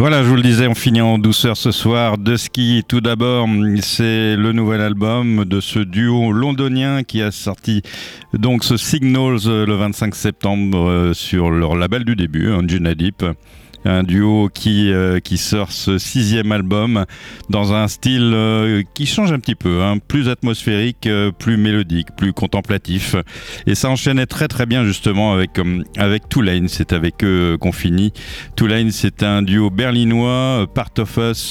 Voilà, je vous le disais, on finit en douceur ce soir. Dusky, tout d'abord, c'est le nouvel album de ce duo londonien qui a sorti donc ce Signals le 25 septembre sur leur label du début, Anjuna Deep. Un duo qui sort ce 6e album dans un style qui change un petit peu, plus atmosphérique, plus mélodique, plus contemplatif. Et ça enchaînait très très bien justement avec Two Lane. C'est avec eux qu'on finit. Two Lane, c'est un duo berlinois, Part of Us,